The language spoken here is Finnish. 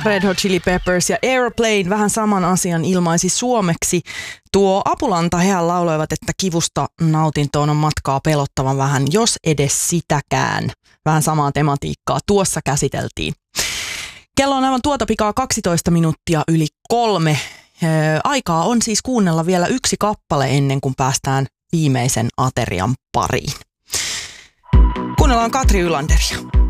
Red Hot Chili Peppers ja Airplane vähän saman asian ilmaisi suomeksi. Tuo Apulanta hehän lauloivat, että kivusta nautintoon on matkaa pelottavan vähän, jos edes sitäkään. Vähän samaa tematiikkaa tuossa käsiteltiin. Kello on aivan tuota pikaa 12 minuuttia yli 3. Aikaa on siis kuunnella vielä yksi kappale ennen kuin päästään viimeisen aterian pariin. Kuunnellaan Katri Ylanderia.